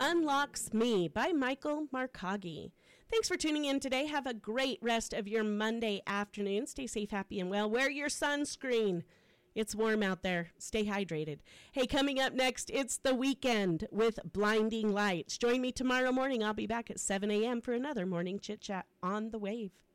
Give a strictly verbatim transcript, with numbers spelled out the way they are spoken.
Unlocks Me by Michael Markagi. Thanks for tuning in today. Have a great rest of your Monday afternoon. Stay safe, happy, and well. Wear your sunscreen. It's warm out there. Stay hydrated. Hey, coming up next, it's The Weekend with Blinding Lights. Join me tomorrow morning. I'll be back at seven a.m. for another morning chit-chat on the wave.